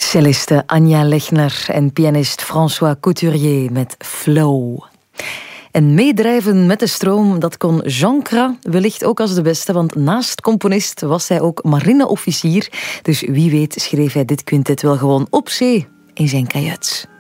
Celliste Anja Lechner en pianist François Couturier met Flow. En meedrijven met de stroom, dat kon Jean Cras wellicht ook als de beste, want naast componist was hij ook marineofficier. Dus wie weet schreef hij dit quintet wel gewoon op zee in zijn kajuit.